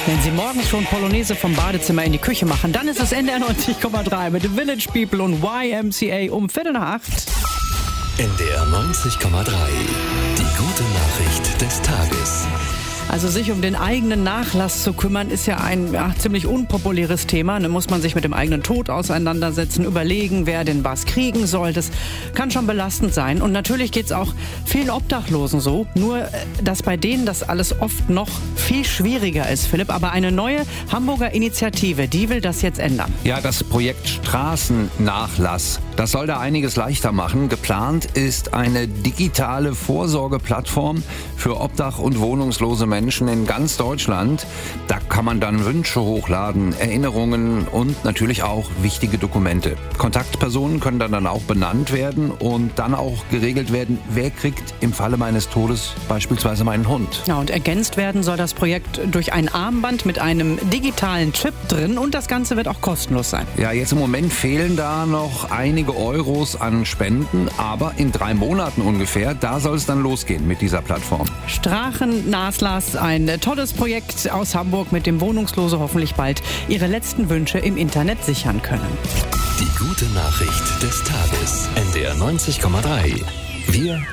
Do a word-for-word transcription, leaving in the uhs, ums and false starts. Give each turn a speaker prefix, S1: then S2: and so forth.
S1: Wenn Sie morgens schon Polonaise vom Badezimmer in die Küche machen, dann ist es N D R neunzig Komma drei mit Village People und Y M C A um Viertel nach acht.
S2: N D R neunzig Komma drei. Die gute Nachricht des Tages.
S1: Also sich um den eigenen Nachlass zu kümmern, ist ja ein ja, ziemlich unpopuläres Thema. Da muss man sich mit dem eigenen Tod auseinandersetzen, überlegen, wer denn was kriegen soll. Das kann schon belastend sein. Und natürlich geht's auch vielen Obdachlosen so. Nur, dass bei denen das alles oft noch viel schwieriger ist, Philipp. Aber eine neue Hamburger Initiative, die will das jetzt ändern.
S3: Ja, das Projekt Straßennachlass, das soll da einiges leichter machen. Geplant ist eine digitale Vorsorgeplattform für obdach- und wohnungslose Menschen. Menschen in ganz Deutschland. Da kann man dann Wünsche hochladen, Erinnerungen und natürlich auch wichtige Dokumente. Kontaktpersonen können dann, dann auch benannt werden und dann auch geregelt werden, wer kriegt im Falle meines Todes beispielsweise meinen Hund.
S1: Ja, und ergänzt werden soll das Projekt durch ein Armband mit einem digitalen Chip drin und das Ganze wird auch kostenlos sein.
S3: Ja, jetzt im Moment fehlen da noch einige Euros an Spenden, aber in drei Monaten ungefähr, da soll es dann losgehen mit dieser Plattform.
S1: Straßennachlass, ein tolles Projekt aus Hamburg, mit dem Wohnungslose hoffentlich bald ihre letzten Wünsche im Internet sichern können.
S2: Die gute Nachricht des Tages. N D R neunzig Komma drei. Wir